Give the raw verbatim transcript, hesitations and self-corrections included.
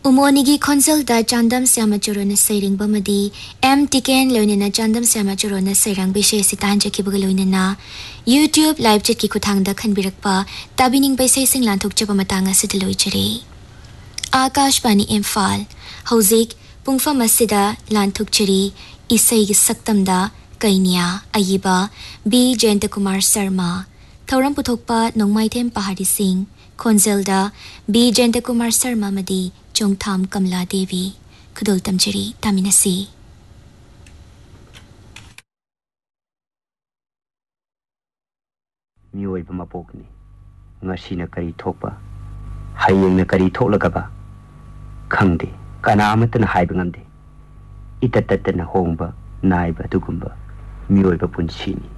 उमोनिगी खोंजलदा चांदम श्यामचुरोना सैरिंग बमदी M टिकेन लोइनेना चांदम श्यामचुरोना Sairang विषय सितांजे की बगलोइनेना YouTube live चेट की खुथांगदा खनबिरकपा ताबिनिंग बैसै सिंग लांथोकचबा मतंग असिद लोइचरे आकाशवाणी इम्फाल हौजिक पुंगफम असिदा लांथोकचरी इसैगी सक्तमदा कैनिया अयिबा बी जयंत कुमार शर्मा थौरम पुथोकपा नोंमाइथेम पहाड़ी सिंह खोंजलदा बी जयंत कुमार शर्मा मदी चोंगथाम कमला देवी खुदोल तमचरी तामिनसी मियोइब मपोकनी ngashina kari thokpa hayengna kari thoklagaba khangde kanamatna haiba ngamde itatatna hongba naiba dugumba miyoiba punsini